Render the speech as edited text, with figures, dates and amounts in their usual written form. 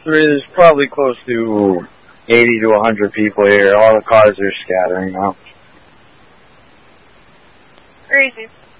There's probably close to 80 to 100 people here. All the cars are scattering now. Crazy.